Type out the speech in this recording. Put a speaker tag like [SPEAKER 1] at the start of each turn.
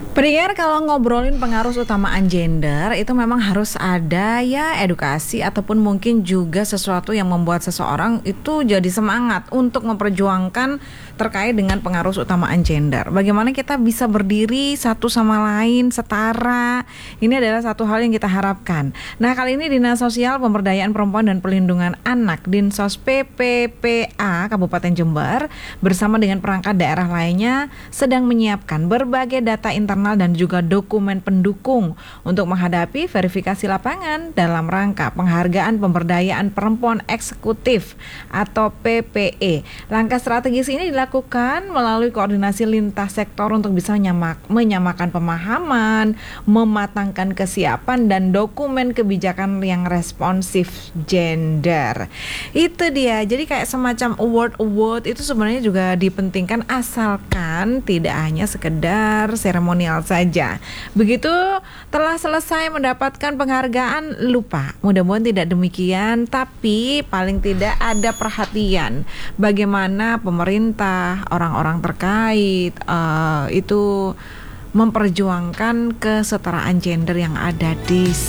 [SPEAKER 1] Pendengar, kalau ngobrolin pengaruh utamaan gender itu memang harus ada ya edukasi ataupun mungkin juga sesuatu yang membuat seseorang itu jadi semangat untuk memperjuangkan terkait dengan pengaruh utamaan gender. Bagaimana kita bisa berdiri satu sama lain setara. Ini adalah satu hal yang kita harapkan. Nah, kali ini Dinas Sosial Pemberdayaan Perempuan dan Perlindungan Anak Dinsos PPPA Kabupaten Jember bersama dengan perangkat daerah lainnya sedang menyiapkan berbagai data internal dan juga dokumen pendukung untuk menghadapi verifikasi lapangan dalam rangka penghargaan pemberdayaan perempuan eksekutif atau PPE. Langkah strategis ini dilakukan melalui koordinasi lintas sektor untuk bisa menyamakan pemahaman, mematangkan kesiapan dan dokumen kebijakan yang responsif gender. Itu dia. Jadi kayak semacam award itu sebenarnya juga dipentingkan asalkan tidak hanya sekedar seremonial saja. Begitu telah selesai mendapatkan penghargaan, lupa. Mudah-mudahan tidak demikian, tapi paling tidak ada perhatian bagaimana pemerintah, orang-orang terkait itu memperjuangkan kesetaraan gender yang ada di